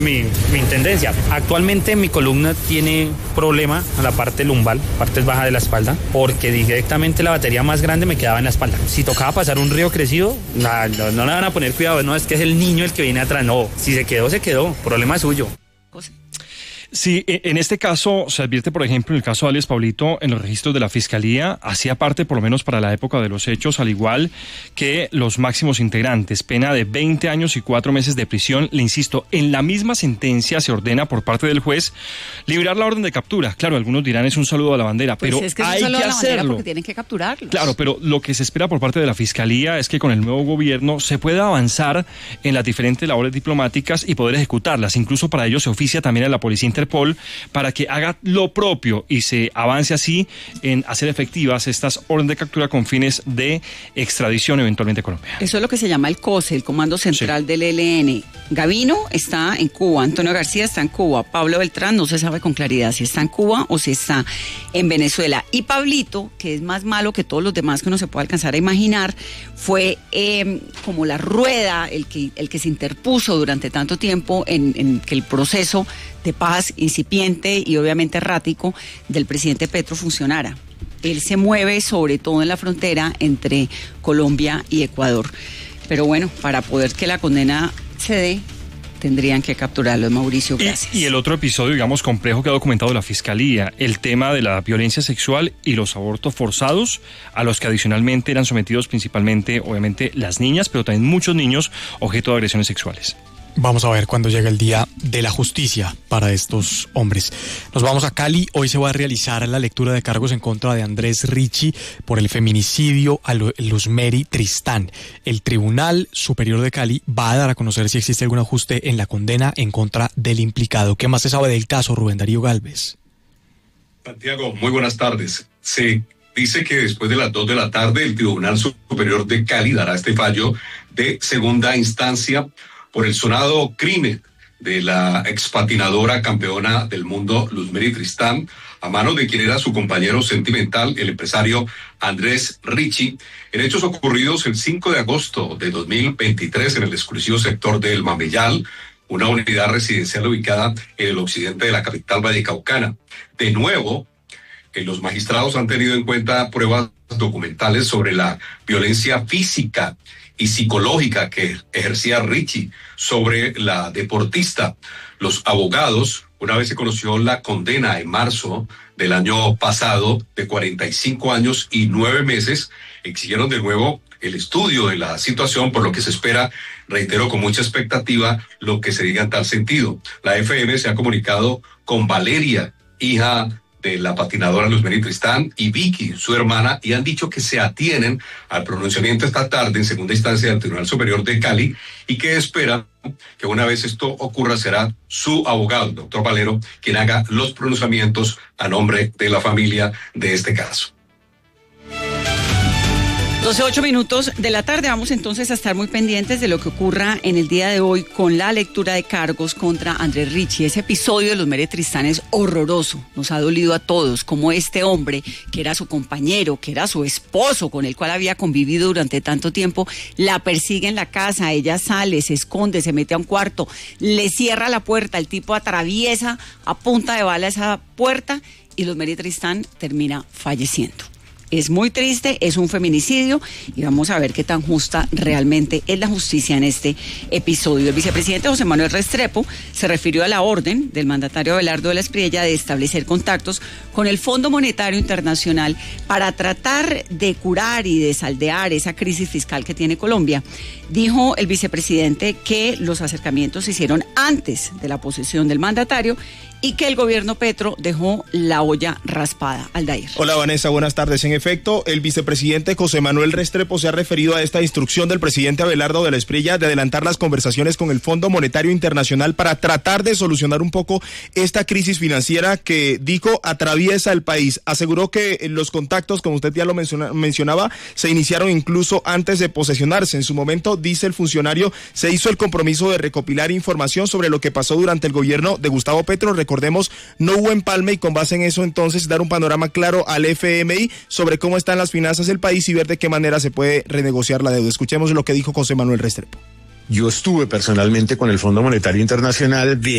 Mi intendencia. Actualmente mi columna tiene problema a la parte lumbar, parte baja de la espalda, porque directamente la batería más grande me quedaba en la espalda. Si tocaba pasar un río crecido, no le van a poner cuidado, no es que es el niño el que viene atrás, no, si se quedó, problema suyo. Sí, en este caso se advierte, por ejemplo, en el caso de alias Pablito, en los registros de la Fiscalía, hacía parte, por lo menos para la época de los hechos, al igual que los máximos integrantes, pena de 20 años y 4 meses de prisión. Le insisto, en la misma sentencia se ordena por parte del juez liberar la orden de captura. Claro, algunos dirán es un saludo a la bandera, pues pero es que hay que hacerlo. Porque tienen que capturarlos. Claro, pero lo que se espera por parte de la Fiscalía es que con el nuevo gobierno se pueda avanzar en las diferentes labores diplomáticas y poder ejecutarlas. Incluso para ello se oficia también a la Policía Interpol para que haga lo propio y se avance así en hacer efectivas estas órdenes de captura con fines de extradición eventualmente a Colombia. Eso es lo que se llama el COSE, el Comando Central del ELN. Gavino está en Cuba, Antonio García está en Cuba, Pablo Beltrán no se sabe con claridad si está en Cuba o si está en Venezuela. Y Pablito, que es más malo que todos los demás que uno se puede alcanzar a imaginar, fue como la rueda, el que se interpuso durante tanto tiempo en que el proceso de paz incipiente y obviamente errático del presidente Petro funcionara. Él se mueve sobre todo en la frontera entre Colombia y Ecuador. Pero bueno, para poder que la condena se dé, tendrían que capturarlo, Mauricio, gracias. Y el otro episodio, digamos, complejo que ha documentado la Fiscalía, el tema de la violencia sexual y los abortos forzados, a los que adicionalmente eran sometidos principalmente, obviamente, las niñas, pero también muchos niños objeto de agresiones sexuales. Vamos a ver cuándo llega el día de la justicia para estos hombres. Nos vamos a Cali. Hoy se va a realizar la lectura de cargos en contra de Andrés Richie por el feminicidio a Luzmeri Tristán. El Tribunal Superior de Cali va a dar a conocer si existe algún ajuste en la condena en contra del implicado. ¿Qué más se sabe del caso, Rubén Darío Galvez? Santiago, muy buenas tardes. Se dice que después de las 2 de la tarde el Tribunal Superior de Cali dará este fallo de segunda instancia por el sonado crimen de la expatinadora campeona del mundo Luzmeri Tristán, a manos de quien era su compañero sentimental, el empresario Andrés Richie, en hechos ocurridos el 5 de agosto de 2023 en el exclusivo sector del Mameyal, una unidad residencial ubicada en el occidente de la capital vallecaucana. De nuevo, los magistrados han tenido en cuenta pruebas documentales sobre la violencia física y psicológica que ejercía Richie sobre la deportista. Los abogados, una vez se conoció la condena en marzo del año pasado de 45 años y 9 meses, exigieron de nuevo el estudio de la situación, por lo que se espera, reitero, con mucha expectativa, lo que se diga en tal sentido. La FM se ha comunicado con Valeria, hija de la patinadora Luzmeri Tristán, y Vicky, su hermana, y han dicho que se atienen al pronunciamiento esta tarde en segunda instancia del Tribunal Superior de Cali y que esperan que una vez esto ocurra será su abogado, el doctor Valero, quien haga los pronunciamientos a nombre de la familia de este caso. 12:08 de la tarde. Vamos entonces a estar muy pendientes de lo que ocurra en el día de hoy con la lectura de cargos contra Andrés Richie. Ese episodio de Luzmeri Tristán es horroroso, nos ha dolido a todos, como este hombre que era su compañero, que era su esposo, con el cual había convivido durante tanto tiempo, la persigue en la casa, ella sale, se esconde, se mete a un cuarto, le cierra la puerta, el tipo atraviesa a punta de bala esa puerta y Luzmeri Tristán termina falleciendo. Es muy triste, es un feminicidio y vamos a ver qué tan justa realmente es la justicia en este episodio. El vicepresidente José Manuel Restrepo se refirió a la orden del mandatario Abelardo de la Espriella de establecer contactos con el Fondo Monetario Internacional para tratar de curar y de saldear esa crisis fiscal que tiene Colombia. Dijo el vicepresidente que los acercamientos se hicieron antes de la posesión del mandatario y que el gobierno Petro dejó la olla raspada. Aldair. Hola Vanessa, buenas tardes. En efecto, el vicepresidente José Manuel Restrepo se ha referido a esta instrucción del presidente Abelardo de la Espriella de adelantar las conversaciones con el Fondo Monetario Internacional para tratar de solucionar un poco esta crisis financiera que, dijo, atraviesa el país. Aseguró que los contactos, como usted ya lo mencionaba, se iniciaron incluso antes de posesionarse. En su momento, dice el funcionario, se hizo el compromiso de recopilar información sobre lo que pasó durante el gobierno de Gustavo Petro. Recordemos, no hubo empalme y con base en eso entonces dar un panorama claro al FMI sobre cómo están las finanzas del país y ver de qué manera se puede renegociar la deuda. Escuchemos lo que dijo José Manuel Restrepo. Yo estuve personalmente con el Fondo Monetario Internacional.